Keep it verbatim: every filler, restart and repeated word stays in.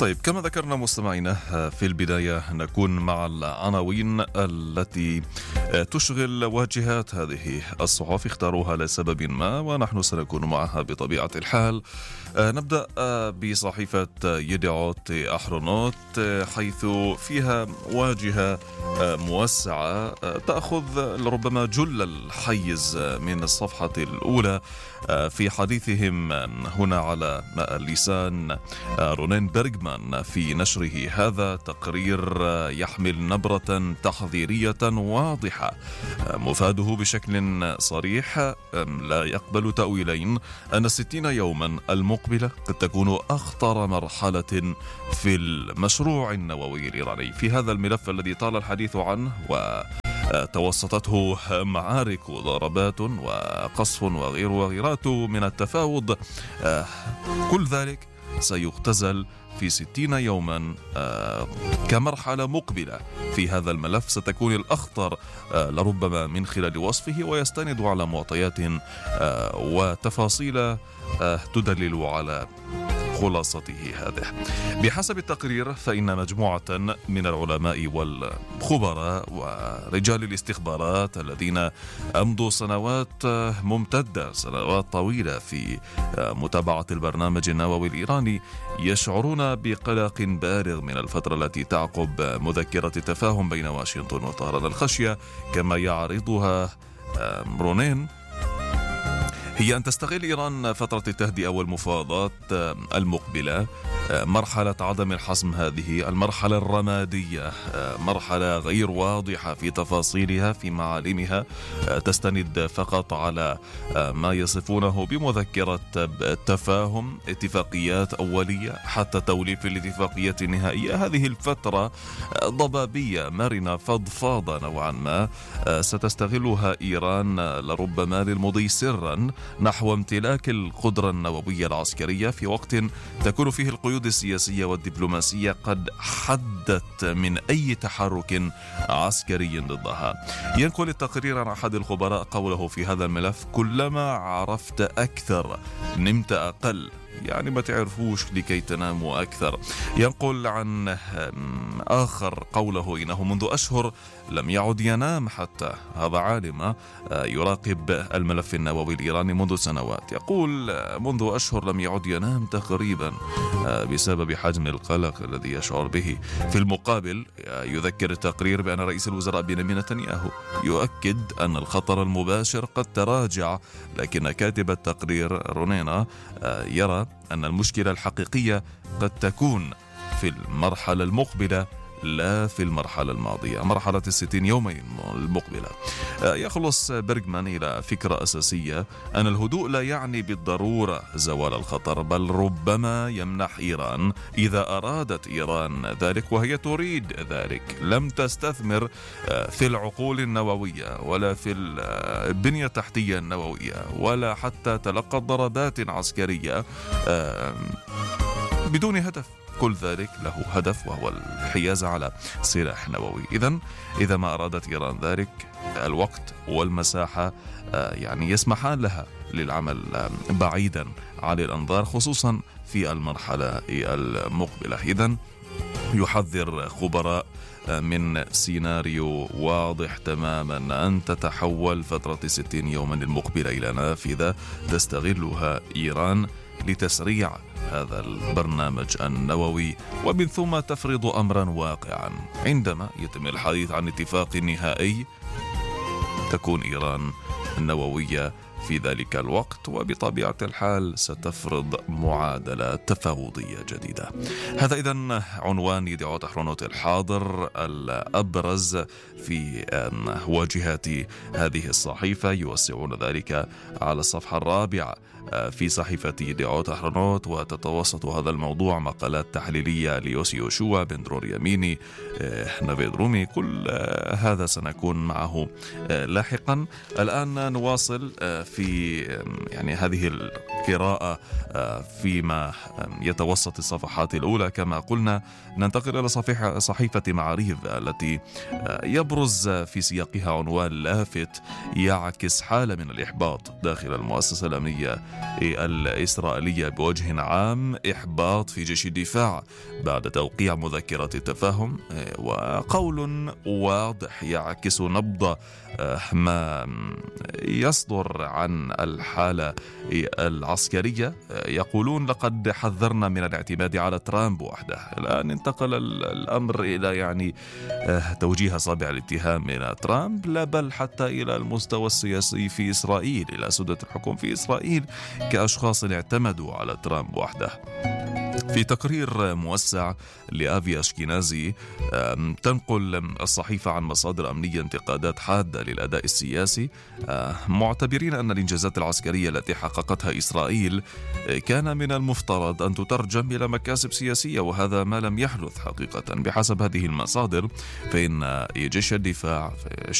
طيب، كما ذكرنا مستمعينا في البداية نكون مع العناوين التي تشغل واجهات هذه الصحف اختاروها لسبب ما، ونحن سنكون معها بطبيعة الحال. نبدأ بصحيفة يدعوت أحرنوت، حيث فيها واجهة موسعة تأخذ ربما جل الحيز من الصفحة الأولى في حديثهم هنا على لسان رونين بيرغمان في نشره هذا تقرير يحمل نبرة تحذيرية واضحة مفاده بشكل صريح لا يقبل تأويلين أن الستين يوما المقبلة قد تكون أخطر مرحلة في المشروع النووي الإيراني. في هذا الملف الذي طال الحديث عنه وتوسطته معارك وضربات وقصف وغير وغيرات من التفاوض، كل ذلك سيختزل في ستين يوما كمرحلة مقبلة في هذا الملف ستكون الأخطر لربما من خلال وصفه، ويستند على معطيات وتفاصيل تدلل على خلاصته هذه. بحسب التقرير فإن مجموعة من العلماء والخبراء ورجال الاستخبارات الذين أمضوا سنوات ممتدة سنوات طويلة في متابعة البرنامج النووي الإيراني يشعرون بقلق بالغ من الفترة التي تعقب مذكرة التفاهم بين واشنطن وطهران. الخشية كما يعرضها رونين هي أن تستغل إيران فترة التهدئة والمفاوضات المقبلة، مرحلة عدم الحسم هذه المرحلة الرمادية، مرحلة غير واضحة في تفاصيلها في معالمها، تستند فقط على ما يصفونه بمذكرة تفاهم، اتفاقيات أولية حتى توليف الاتفاقية النهائية. هذه الفترة ضبابية مرنة فضفاضة نوعا ما ستستغلها إيران لربما للمضي سرا نحو امتلاك القدرة النووية العسكرية في وقت تكون فيه القيود السياسية والدبلوماسية قد حدت من أي تحرك عسكري ضدها. ينقل التقرير عن أحد الخبراء قوله في هذا الملف: كلما عرفت أكثر نمت أقل، يعني ما تعرفوش لكي تناموا أكثر. ينقل عن آخر قوله: إنه منذ أشهر لم يعد ينام حتى. هذا عالم يراقب الملف النووي الإيراني منذ سنوات، يقول منذ أشهر لم يعد ينام تقريبا بسبب حجم القلق الذي يشعر به. في المقابل يذكر التقرير بأن رئيس الوزراء بنيامين نتنياهو يؤكد أن الخطر المباشر قد تراجع، لكن كاتب التقرير رونينا يرى أن المشكلة الحقيقية قد تكون في المرحلة المقبلة لا في المرحلة الماضية، مرحلة الستين يومين المقبلة. يخلص بيرغمان إلى فكرة أساسية أن الهدوء لا يعني بالضرورة زوال الخطر، بل ربما يمنح إيران إذا أرادت إيران ذلك، وهي تريد ذلك. لم تستثمر في العقول النووية ولا في البنية التحتية النووية ولا حتى تلقت ضربات عسكرية بدون هدف. كل ذلك له هدف وهو الحياز على سلاح نووي. إذن إذا ما أرادت إيران ذلك الوقت والمساحة يعني يسمحان لها للعمل بعيدا عن الأنظار، خصوصا في المرحلة المقبلة. إذن يحذر خبراء من سيناريو واضح تماما أن تتحول فترة ستين يوما المقبلة إلى نافذة تستغلها إيران لتسريع هذا البرنامج النووي، ومن ثم تفرض أمرا واقعا. عندما يتم الحديث عن اتفاق نهائي تكون إيران النووية في ذلك الوقت، وبطبيعة الحال ستفرض معادلة تفاوضية جديدة. هذا إذن عنوان يدعوت أحرنوت الحاضر الأبرز في واجهات هذه الصحيفة. يوسعون ذلك على الصفحة الرابعة في صحيفة يدعوت أحرنوت، وتتوسط هذا الموضوع مقالات تحليلية ليوسي يوشوا، بن درور يميني، نافيد رومي. كل هذا سنكون معه لاحقا. الآن نواصل في يعني هذه القراءة فيما يتوسط الصفحات الأولى كما قلنا، ننتقل إلى صفحة صحيفة معاريف التي يبرز في سياقها عنوان لافت يعكس حالة من الإحباط داخل المؤسسة الأمنية الإسرائيلية بوجه عام. إحباط في جيش الدفاع بعد توقيع مذكرة التفاهم، وقول واضح يعكس نبض ما يصدر عن الحالة العسكرية. يقولون لقد حذرنا من الاعتماد على ترامب وحده. الآن انتقل الأمر إلى يعني توجيه أصابع الاتهام من ترامب، لا بل حتى إلى المستوى السياسي في إسرائيل، إلى سدة الحكم في إسرائيل كأشخاص اعتمدوا على ترامب وحده. في تقرير موسع لآفي أشكينازي تنقل الصحيفة عن مصادر أمنية انتقادات حادة للأداء السياسي، معتبرين أن الإنجازات العسكرية التي حققتها إسرائيل كان من المفترض أن تترجم إلى مكاسب سياسية، وهذا ما لم يحدث حقيقة. بحسب هذه المصادر فإن جيش الدفاع